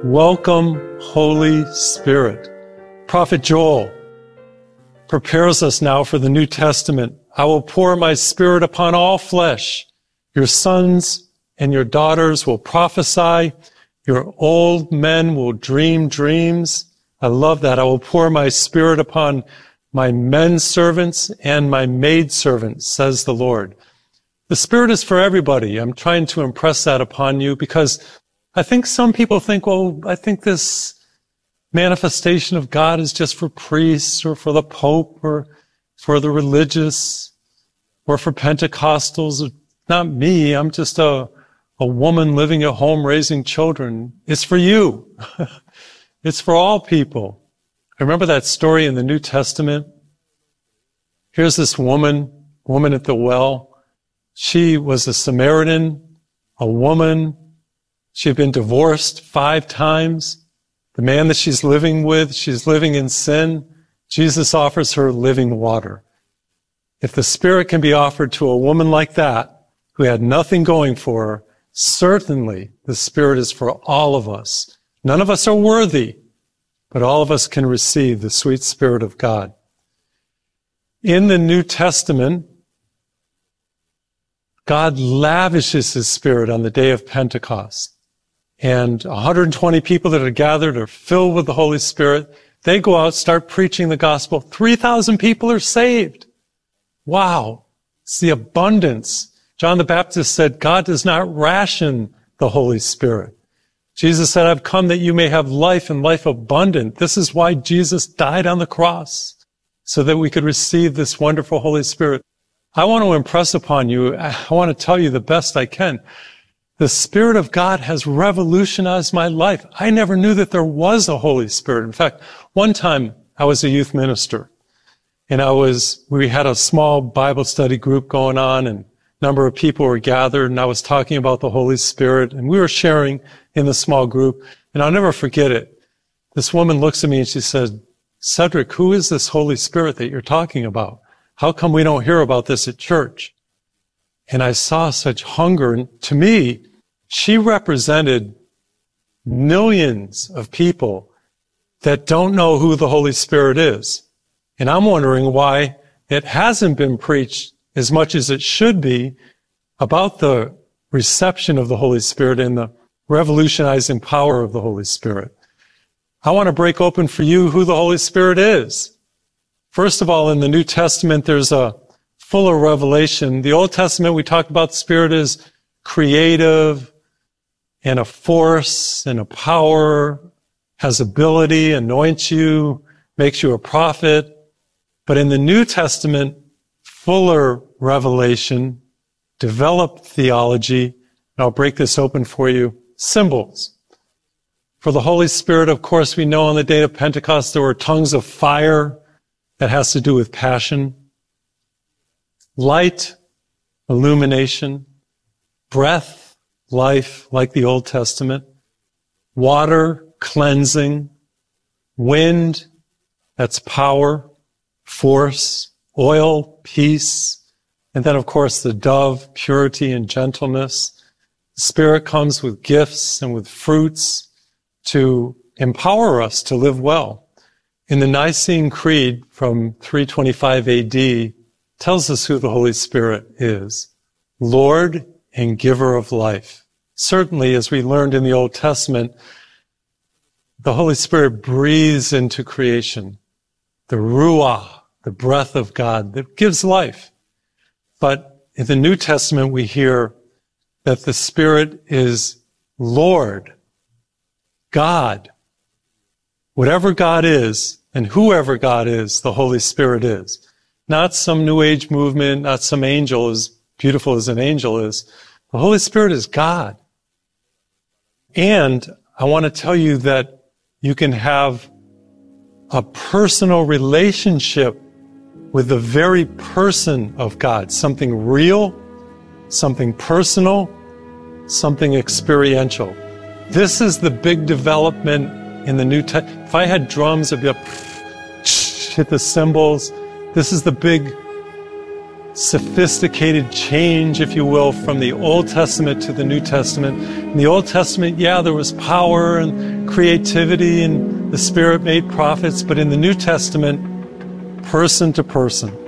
Welcome, Holy Spirit. Prophet Joel prepares us now for the New Testament. I will pour my Spirit upon all flesh. Your sons and your daughters will prophesy. Your old men will dream dreams. I love that. I will pour my Spirit upon my men servants and my maid servants, says the Lord. The Spirit is for everybody. I'm trying to impress that upon you because I think some people think, well, I think this manifestation of God is just for priests or for the Pope or for the religious or for Pentecostals. Not me. I'm just a woman living at home raising children. It's for you. It's for all people. I remember that story in the New Testament. Here's this woman at the well. She was a Samaritan, a woman. She had been divorced 5 times. The man that she's living with, she's living in sin. Jesus offers her living water. If the Spirit can be offered to a woman like that, who had nothing going for her, certainly the Spirit is for all of us. None of us are worthy, but all of us can receive the sweet Spirit of God. In the New Testament, God lavishes His Spirit on the day of Pentecost. And 120 people that are gathered are filled with the Holy Spirit. They go out, start preaching the gospel. 3,000 people are saved. Wow. It's the abundance. John the Baptist said, God does not ration the Holy Spirit. Jesus said, I've come that you may have life and life abundant. This is why Jesus died on the cross, so that we could receive this wonderful Holy Spirit. I want to impress upon you, I want to tell you the best I can. The Spirit of God has revolutionized my life. I never knew that there was a Holy Spirit. In fact, one time I was a youth minister and we had a small Bible study group going on and a number of people were gathered and I was talking about the Holy Spirit and we were sharing in the small group and I'll never forget it. This woman looks at me and she said, Cedric, who is this Holy Spirit that you're talking about? How come we don't hear about this at church? And I saw such hunger. And to me, she represented millions of people that don't know who the Holy Spirit is. And I'm wondering why it hasn't been preached as much as it should be about the reception of the Holy Spirit and the revolutionizing power of the Holy Spirit. I want to break open for you who the Holy Spirit is. First of all, in the New Testament, there's a fuller revelation. The Old Testament, we talked about the Spirit as creative and a force and a power, has ability, anoints you, makes you a prophet. But in the New Testament, fuller revelation, developed theology, and I'll break this open for you, symbols. For the Holy Spirit, of course, we know on the day of Pentecost there were tongues of fire. That has to do with passion. Light, illumination, breath, life, like the Old Testament, water, cleansing, wind, that's power, force, oil, peace, and then, of course, the dove, purity and gentleness. The Spirit comes with gifts and with fruits to empower us to live well. In the Nicene Creed from 325 AD, tells us who the Holy Spirit is. Lord and giver of life. Certainly, as we learned in the Old Testament, the Holy Spirit breathes into creation. The Ruah, the breath of God that gives life. But in the New Testament, we hear that the Spirit is Lord, God. Whatever God is and whoever God is, the Holy Spirit is. Not some New Age movement, not some angel, as beautiful as an angel is. The Holy Spirit is God. And I want to tell you that you can have a personal relationship with the very person of God. Something real, something personal, something experiential. This is the big development in the New Testament. If I had drums, it'd be hit the cymbals. This is the big sophisticated change, if you will, from the Old Testament to the New Testament. In the Old Testament, yeah, there was power and creativity and the Spirit made prophets, but in the New Testament, person to person.